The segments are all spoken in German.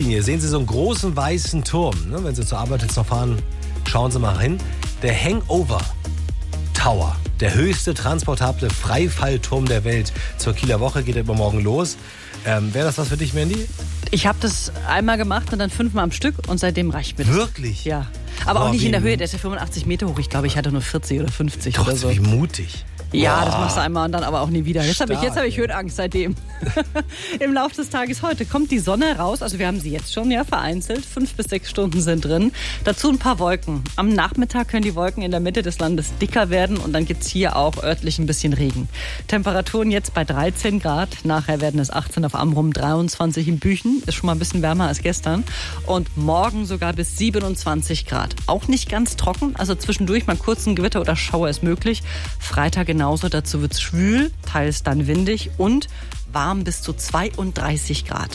Luftlinie sehen Sie so einen großen weißen Turm. Ne? Wenn Sie zur Arbeit jetzt noch fahren, schauen Sie mal hin. Der Hangover Tower, der höchste transportable Freifallturm der Welt. Zur Kieler Woche geht er übermorgen los. Wäre das was für dich, Mandy? Ich habe das einmal gemacht und dann 5-mal am Stück und seitdem reicht mir das. Wirklich? Ja. Aber auch nicht in der Höhe, der ist ja 85 Meter hoch. Ich glaube, ich hatte nur 40 oder 50 Trotzdem, oder so. wie mutig. Ja, Boah. das machst du einmal und dann aber auch nie wieder. Jetzt habe ich Höhenangst seitdem. Im Laufe des Tages heute kommt die Sonne raus. Also wir haben sie jetzt schon, ja, vereinzelt. 5 bis 6 Stunden sind drin. Dazu ein paar Wolken. Am Nachmittag können die Wolken in der Mitte des Landes dicker werden und dann gibt's hier auch örtlich ein bisschen Regen. Temperaturen jetzt bei 13 Grad. Nachher werden es 18 auf Amrum, 23 in Büchen. Ist schon mal ein bisschen wärmer als gestern. Und morgen sogar bis 27 Grad. Auch nicht ganz trocken. Also zwischendurch mal kurz ein Gewitter oder Schauer ist möglich. Freitag genauso, dazu wird es schwül, teils dann windig und warm bis zu 32 Grad.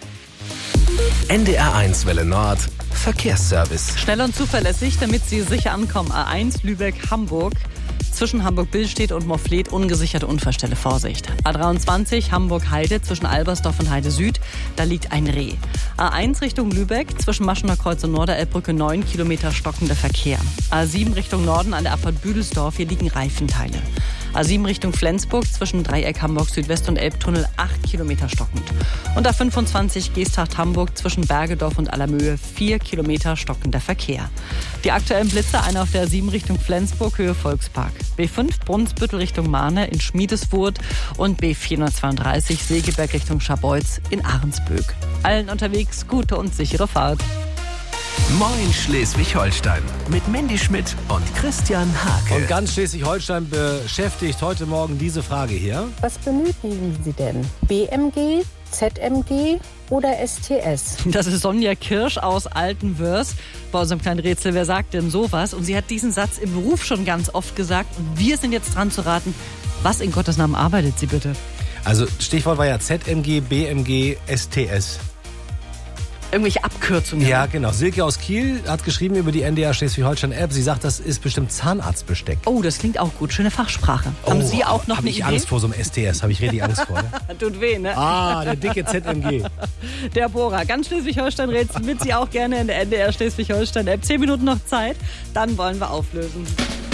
NDR1 Welle Nord, Verkehrsservice. Schnell und zuverlässig, damit Sie sicher ankommen. A1 Lübeck-Hamburg. Zwischen Hamburg-Billstedt und Mofflet ungesicherte Unfallstelle, Vorsicht. A23 Hamburg-Heide zwischen Albersdorf und Heide Süd, da liegt ein Reh. A1 Richtung Lübeck zwischen Maschener Kreuz und Norderelbbrücke 9 Kilometer stockender Verkehr. A7 Richtung Norden an der Abfahrt Büdelsdorf, hier liegen Reifenteile. A7 Richtung Flensburg zwischen Dreieck Hamburg Südwest und Elbtunnel 8 Kilometer stockend. Und A25 Geesthacht-Hamburg zwischen Bergedorf und Allermöhe 4 Kilometer stockender Verkehr. Die aktuellen Blitze, einer auf der A7 Richtung Flensburg, Höhe Volkspark. B5 Brunsbüttel Richtung Mahne in Schmiedeswurth und B432 Segeberg Richtung Scharbeutz in Ahrensböck. Allen unterwegs gute und sichere Fahrt. Moin Schleswig-Holstein mit Mandy Schmidt und Christian Hake. Und ganz Schleswig-Holstein beschäftigt heute Morgen diese Frage hier. Was benötigen Sie denn? BMG, ZMG oder STS? Das ist Sonja Kirsch aus Altenwörs bei unserem kleinen Rätsel. Wer sagt denn sowas? Und sie hat diesen Satz im Beruf schon ganz oft gesagt. Und wir sind jetzt dran zu raten, was in Gottes Namen arbeitet sie bitte? Also Stichwort war ja ZMG, BMG, STS. Irgendwelche Abkürzungen. Ja, genau. Silke aus Kiel hat geschrieben über die NDR Schleswig-Holstein-App. Sie sagt, das ist bestimmt Zahnarztbesteck. Oh, das klingt auch gut. Schöne Fachsprache. Haben Sie auch noch eine Idee? Habe ich Angst vor so einem STS. Habe ich richtig Angst vor. Ne? Tut weh, ne? Ah, der dicke ZMG. Der Bohrer. Ganz Schleswig-Holstein-Rätsel mit Sie auch gerne in der NDR Schleswig-Holstein-App. 10 Minuten noch Zeit. Dann wollen wir auflösen.